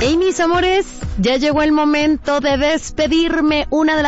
Hey, mis amores, ya llegó el momento de despedirme.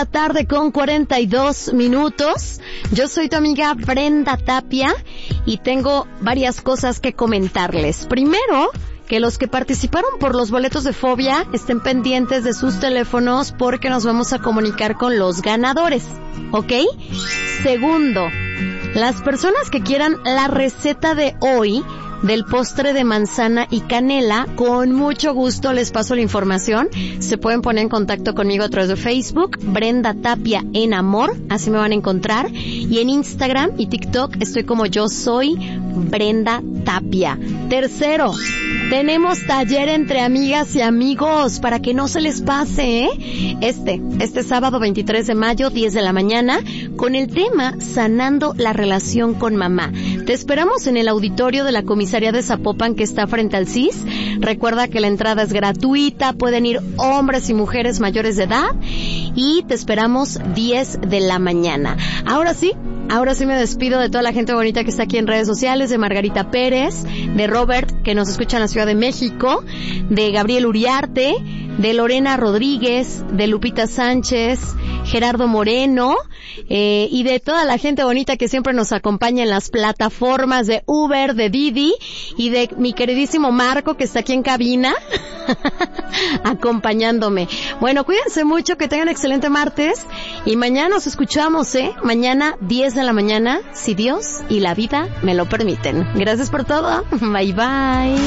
1:42 p.m. Yo soy tu amiga Brenda Tapia y tengo varias cosas que comentarles. Primero, que los que participaron por los boletos de Fobia estén pendientes de sus teléfonos porque nos vamos a comunicar con los ganadores, ¿ok? Segundo, las personas que quieran la receta de hoy del postre de manzana y canela, con mucho gusto les paso la información. Se pueden poner en contacto conmigo a través de Facebook, Brenda Tapia en Amor, así me van a encontrar. Y en Instagram y TikTok estoy como Yo Soy Brenda Tapia. Tercero, tenemos taller entre amigas y amigos para que no se les pase, ¿eh? Este sábado 23 de mayo, 10 de la mañana, con el tema Sanando la relación con mamá. Te esperamos en el auditorio de la comisaría de Zapopan que está frente al CIS. Recuerda que la entrada es gratuita, pueden ir hombres y mujeres mayores de edad y te esperamos 10 de la mañana. Ahora sí me despido de toda la gente bonita que está aquí en redes sociales, de Margarita Pérez, de Robert, que nos escucha en la Ciudad de México, de Gabriel Uriarte, de Lorena Rodríguez, de Lupita Sánchez, Gerardo Moreno, y de toda la gente bonita que siempre nos acompaña en las plataformas de Uber, de Didi, y de mi queridísimo Marco, que está aquí en cabina, acompañándome. Bueno, cuídense mucho, que tengan excelente martes, y mañana nos escuchamos, mañana 10 de la mañana, si Dios y la vida me lo permiten. Gracias por todo. Bye bye.